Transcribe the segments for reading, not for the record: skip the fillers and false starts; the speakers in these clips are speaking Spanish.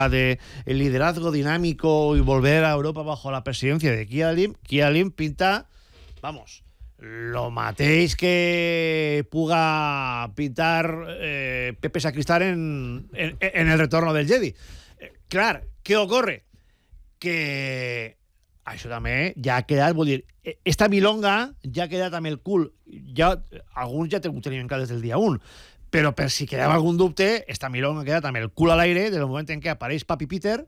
de el liderazgo dinámico y volver a Europa bajo la presidencia de Kia Lim pinta, vamos, lo matéis que puga pintar Pepe Sacristán en el retorno del Jedi. Clar, què ocorre? Que això també ja ha quedat, vull dir, esta milonga ja ha quedat amb el cul, ja, alguns ja ho tenien clar des del dia 1, però per si quedava algun dubte, esta milonga ha quedat amb el cul a l'aire del moment en què apareix Papi Peter,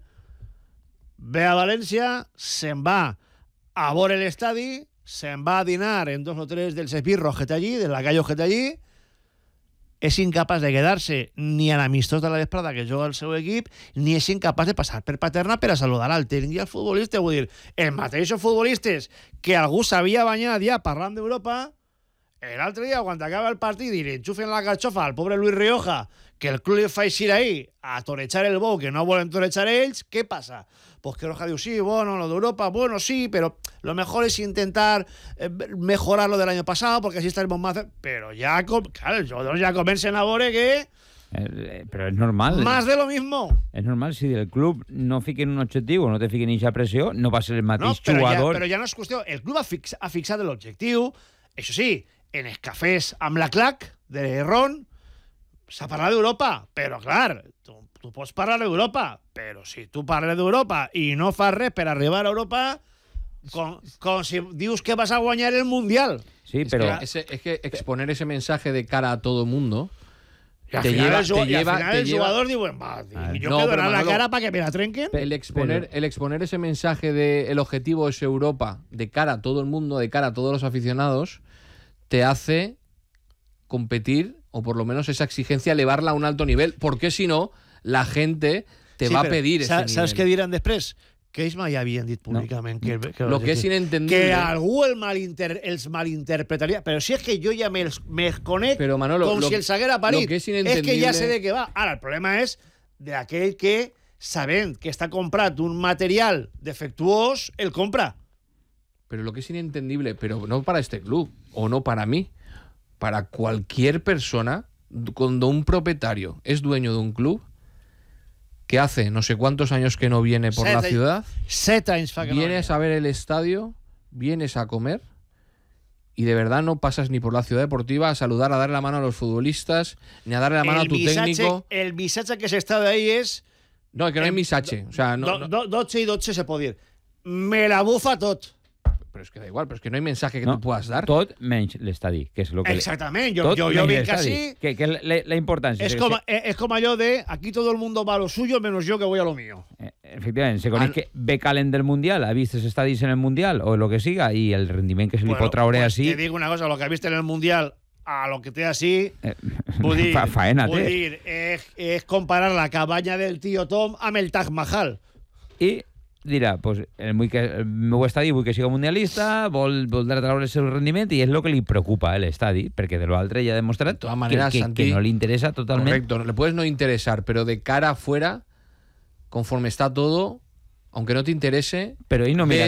ve a València, se'n va a veure l'estadi, se'n va a dinar en 2 o 3 dels esbirros que té allí, de la calle que té allí, és incapaç de quedar-se ni a l'amistós de la vesprada que juga el seu equip, ni és incapaç de passar per Paterna per a saludar al tècnic i al futbolista. Vull dir, els mateixos futbolistes que algú s'havia banyat ja parlant d'Europa, l'altre dia, quan acaba el partit i li enxufen la carxofa al pobre Luis Rioja, que el club li fa eixir ahí a torejar el bou, que no volen torejar ells, què passa? Pues que Roja diu, sí, bueno, lo de Europa, bueno, sí, pero lo mejor es intentar mejorar lo del año pasado, porque así estaremos más... Pero ya, claro, els jugadors ja comencen a veure que... Però és normal. Más de lo mismo. És normal, si el club no fiquen un objectiu o no te fiquen eixa pressió, no va ser el mateix jugador... Però ja no és qüestió... El club ha fixat l'objectiu, això sí, en els cafès amb la clac de Ron s'ha parlat d'Europa, però clar, tu pots parlar d'Europa, però si tu parles d'Europa i no fas res per arribar a Europa, com si dius que vas a guanyar el Mundial. Sí, pero... Es que exponer ese mensaje de cara a todo el mundo... Y al final el jugador dice, yo no, quedo en la cara para que me la trenquen. El exponer ese mensaje de el objetivo es Europa de cara a todo el mundo, de cara a todos los aficionados, te hace competir, o por lo menos esa exigencia, elevarla a un alto nivel, porque si no, la gente te va a pedir ese nivel. ¿Sabes què diran després? Que ells mai havien dit públicament que lo que és inentendible, que algú els malinterpretaria, però si és que jo ja me conec pero Manolo, com si els haguera parit, que és que ja sé de què va. Ara, el problema és d'aquell que, sabent que està comprat un material defectuós, el compra. Pero lo que es inentendible, pero no para este club, o no para mí, para cualquier persona, cuando un propietario es dueño de un club, que hace no sé cuántos años que no viene por la ciudad, 7 anys fa que vienes a ver el estadio, vienes a comer, y de verdad no pasas ni por la ciudad deportiva a saludar, a darle la mano a los futbolistas, ni a darle la mano a tu técnico. El missatge que s'està d'ahí és... No, que no hay missatge. O sea, 12 i 12 se pot dir. Me la bufa tot. Pero es que da igual, pero es que no hay mensaje que tú puedas dar. Tot menys l'estadi, que és lo que... Exactament, jo vinc així... Que la importància... És com allò de aquí todo el mundo va a lo suyo menos yo que voy a lo mío. Efectivament, se coneix que ve calent del Mundial, ha vist els estadis en el Mundial o lo que siga, i el rendiment que se li pot traure així... Te digo una cosa, lo que ha vist en el Mundial a lo que té així... Vull dir, faena té. És comparar la cabanya del tío Tom amb el Taj Mahal. I... dirà, pues, el meu estadi vull que siga mundialista, vol treure el seu rendiment, i és el que li preocupa a l'estadi, perquè de l'altre ja ha demostrat que no li interessa totalment. Correcto, le puedes no interesar, pero de cara afuera, conforme está todo, aunque no te interese... Pero ell no mira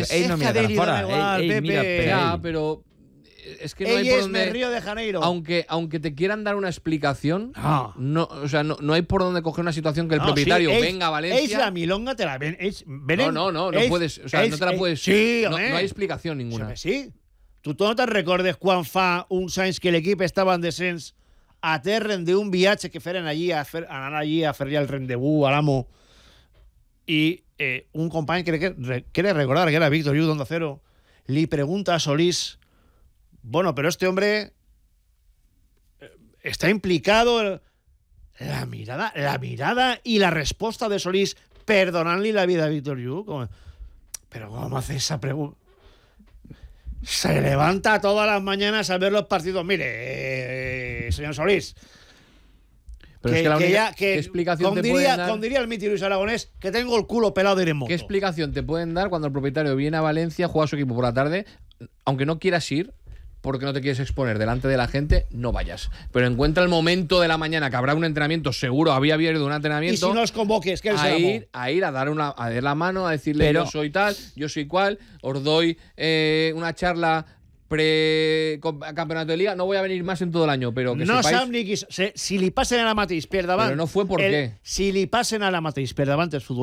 fora. Ell mira per ell. Pero es que no hay por donde... Río de Janeiro. Aunque te quieran dar una explicación, no, o sea, no hay por donde coger una situación que el propietario venga a Valencia... Ells la milonga te la ven... No puedes... O sea, no te la puedes... Sí, no hay explicación ninguna. Sí. Tu no te'n recordes quan fa uns anys que l'equip estava en descens a terren d'un viatge que feren allí anar allí a fer-li el rendezvous a l'amo, i un company, crec recordar que era Víctor Yu d'Onda Cero, li pregunta a Solís: bueno, pero este hombre está implicado. La mirada y la respuesta de Solís perdonant-li la vida a Víctor Yu. Pero ¿cómo hace esa pregunta? Se levanta todas las mañanas a ver los partidos. Mire, señor Solís, pero es que la única, ¿qué explicación te pueden dar? Como diría el mítico Luis Aragonés, que tengo el culo pelado de ir en moto. ¿Qué explicación te pueden dar cuando el propietario viene a Valencia, juega a su equipo por la tarde, aunque no quieras ir, porque no te quieres exponer delante de la gente, no vayas? Pero encuentra el momento de la mañana que habrá un entrenamiento, seguro había habido un entrenamiento. Y si no os convoques, que a ir a dar la mano, a decirle: yo soy tal, yo soy cual, os doy una charla pre-campeonato de liga, no voy a venir más en todo el año, pero que no sepáis... si li passen a la mateix per davant... Pero no fue por qué. Si li passen a la mateix per davant els futbolistes